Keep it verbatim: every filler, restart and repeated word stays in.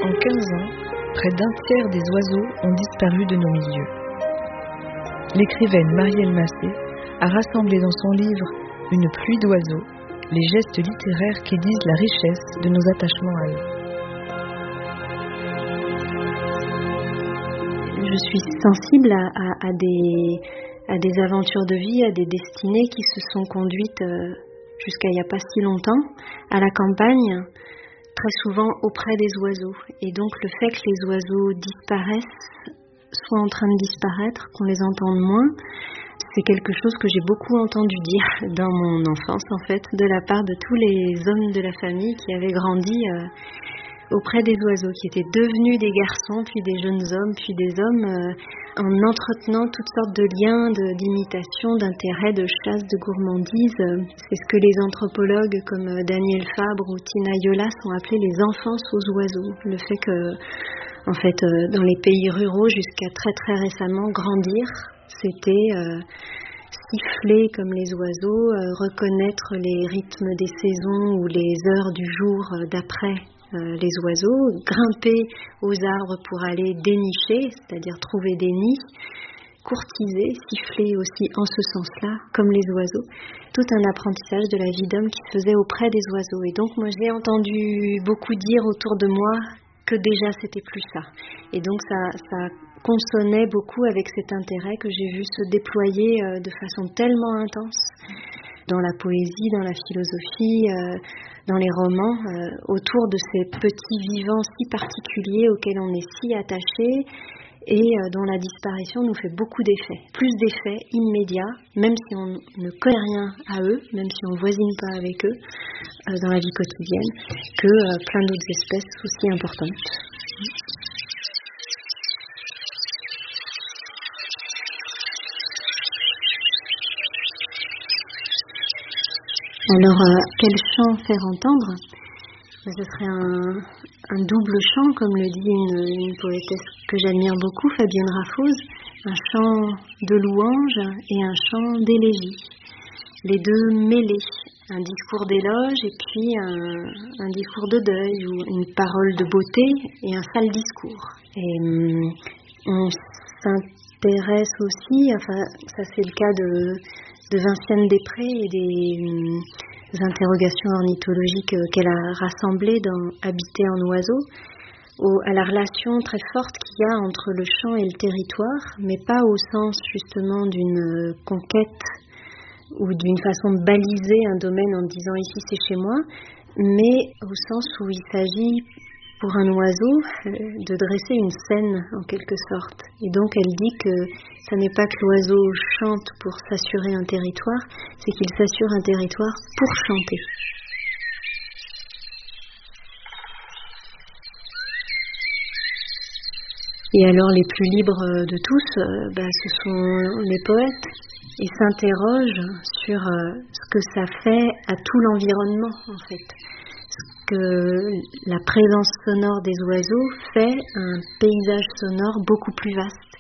En quinze ans, près d'un tiers des oiseaux ont disparu de nos milieux. L'écrivaine Marielle Massé a rassemblé dans son livre « Une pluie d'oiseaux » les gestes littéraires qui disent la richesse de nos attachements à eux. Je suis sensible à, à, à, des, à des aventures de vie, à des destinées qui se sont conduites euh, jusqu'à il n'y a pas si longtemps, à la campagne, très souvent auprès des oiseaux. Et donc le fait que les oiseaux disparaissent, soient en train de disparaître, qu'on les entende moins, c'est quelque chose que j'ai beaucoup entendu dire dans mon enfance, en fait, de la part de tous les hommes de la famille qui avaient grandi euh, auprès des oiseaux, qui étaient devenus des garçons, puis des jeunes hommes, puis des hommes, euh, en entretenant toutes sortes de liens, de, d'imitation, d'intérêt, de chasse, de gourmandise. C'est ce que les anthropologues comme Daniel Fabre ou Tina Yolas ont appelé les enfances aux oiseaux. Le fait que, en fait, euh, dans les pays ruraux, jusqu'à très très récemment, grandir, c'était euh, siffler comme les oiseaux, euh, reconnaître les rythmes des saisons ou les heures du jour euh, d'après euh, les oiseaux, grimper aux arbres pour aller dénicher, c'est-à-dire trouver des nids, courtiser, siffler aussi en ce sens-là, comme les oiseaux. Tout un apprentissage de la vie d'homme qui se faisait auprès des oiseaux. Et donc moi j'ai entendu beaucoup dire autour de moi que déjà c'était plus ça. Et donc ça, ça consonnait beaucoup avec cet intérêt que j'ai vu se déployer euh, de façon tellement intense dans la poésie, dans la philosophie, euh, dans les romans, euh, autour de ces petits vivants si particuliers auxquels on est si attaché et euh, dont la disparition nous fait beaucoup d'effets, plus d'effets immédiats, même si on ne connaît rien à eux, même si on ne voisine pas avec eux euh, dans la vie quotidienne, que euh, plein d'autres espèces aussi importantes. Alors, euh, quel chant faire entendre ? Ce serait un, un double chant, comme le dit une, une poétesse que j'admire beaucoup, Fabienne Raffose, un chant de louange et un chant d'élégie. Les deux mêlés, un discours d'éloge et puis un, un discours de deuil, ou une parole de beauté et un sale discours. Et hum, on s'intéresse aussi, enfin ça c'est le cas de... de Vinciane Després et des, hum, des interrogations ornithologiques qu'elle a rassemblées dans Habiter en oiseau, au, à la relation très forte qu'il y a entre le champ et le territoire, mais pas au sens justement d'une conquête ou d'une façon de baliser un domaine en disant ici c'est chez moi, mais au sens où il s'agit pour un oiseau de dresser une scène en quelque sorte. Et donc elle dit que ce n'est pas que l'oiseau chante pour s'assurer un territoire, c'est qu'il s'assure un territoire pour chanter. Et alors les plus libres de tous, ben, ce sont les poètes. Ils s'interrogent sur ce que ça fait à tout l'environnement en fait. Que la présence sonore des oiseaux fait un paysage sonore beaucoup plus vaste.